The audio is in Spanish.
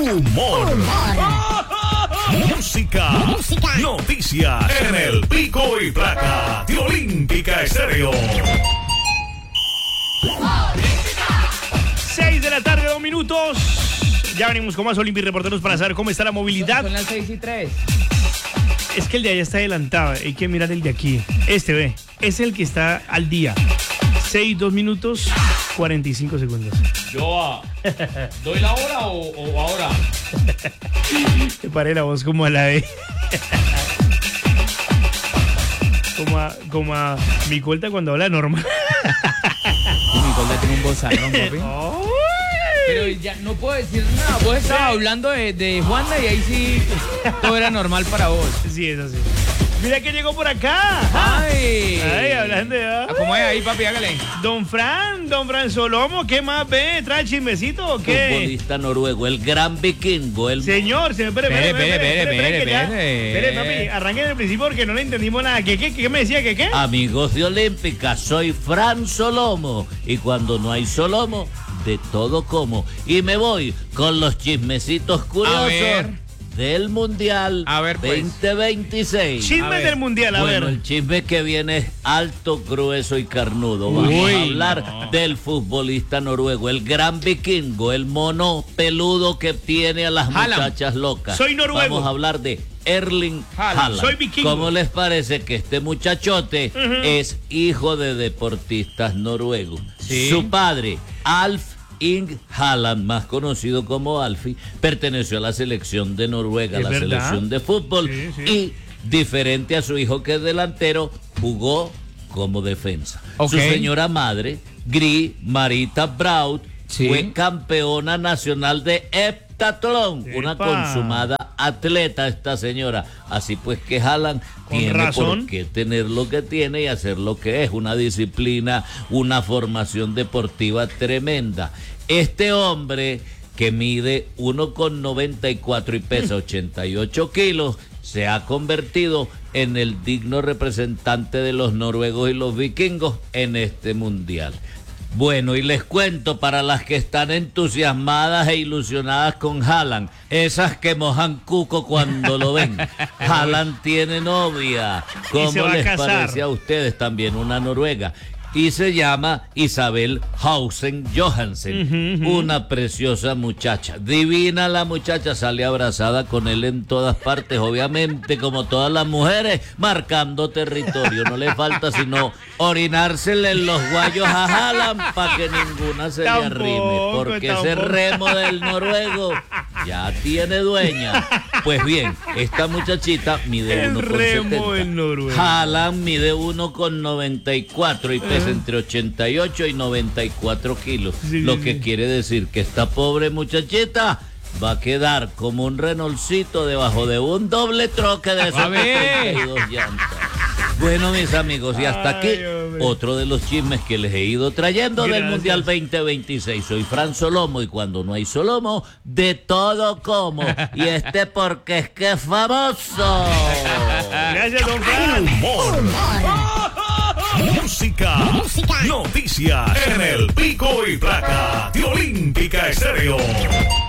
humor. Música, noticias en el pico y placa de Olímpica Estéreo. 6 de la tarde, 2 minutos. Ya venimos con más Olímpica Reporteros para saber cómo está la movilidad. Son las 6:03. Es que el de allá está adelantado, hay que mirar el de aquí. Este, ve, es el que está al día. 6, 2 minutos, 45 segundos. Yo, ¿doy la hora o ahora? Te paré la voz como a la de... como a mi colta cuando habla normal. Mi colta tiene un bozarrón, papi. ¡Ay! Pero ya no puedo decir nada. Vos estabas hablando de Juanda y ahí sí todo era normal para vos. Sí, eso sí. Mira que llegó por acá. Ay. Ay, hablando de... ¿Cómo es ahí, papi? Hágale. Don Fran Solomo, ¿qué más ve? ¿Trae chismecito o qué? Futbolista noruego, el gran vikingo, el... Señor, espere, Espere, papi, arranque desde el principio porque no le entendimos nada. ¿Qué me decía? ¿Qué? Amigos de Olímpica, soy Fran Solomo y cuando no hay Solomo, de todo como. Y me voy con los chismecitos curiosos del Mundial A ver, pues. 2026. Chismes del Mundial, a Bueno, ver. el chisme que viene es alto, grueso y carnudo. Vamos a hablar del futbolista noruego, el gran vikingo, el mono peludo que tiene a las muchachas locas. Soy noruego. Vamos a hablar de Erling Haaland. Soy vikingo. ¿Cómo les parece que este muchachote es hijo de deportistas noruegos? Sí. Su padre, Alf Ing Haaland, más conocido como Alfie, perteneció a la selección de Noruega, ¿Es la verdad? selección de fútbol, Sí. y diferente a su hijo que es delantero, jugó como defensa. Ok. Su señora madre, Gry Marita Braut, Sí. fue campeona nacional de heptatlón, una Epa. consumada atleta esta señora. Así pues que Haaland Con tiene razón. por qué tener lo que tiene y hacer lo que es, una disciplina, una formación deportiva tremenda. Este hombre que mide 1,94 y pesa 88 kilos, se ha convertido en el digno representante de los noruegos y los vikingos en este mundial. Bueno, y les cuento para las que están entusiasmadas e ilusionadas con Haaland, esas que mojan cuco cuando lo ven. Haaland tiene novia. se ¿Cómo va a les casar. parece a ustedes? También una noruega. Y se llama Isabel Hausen Johansen, una preciosa muchacha. Divina la muchacha, sale abrazada con él en todas partes, obviamente, como todas las mujeres, marcando territorio. No le falta sino orinársele en los guayos a Haaland para que ninguna se le arrime, porque ese remo del noruego ya tiene dueña. Pues bien, esta muchachita mide El remo del 1,70. noruego. Haaland mide 1,94 y pesa entre 88 y 94 kilos. Sí, Lo sí, que sí. quiere decir que esta pobre muchachita va a quedar como un Renaultcito debajo de un doble troque de esos A ver. 32 llantas. Bueno, mis amigos, y hasta aquí Ay, hombre. otro de los chismes que les he ido trayendo del Gracias. Mundial 2026. Soy Fran Solomo y cuando no hay Solomo, de todo como. Y este porque es que es famoso. Gracias, don Fran. Humor. Música, noticias en el pico y placa de Olímpica Estéreo.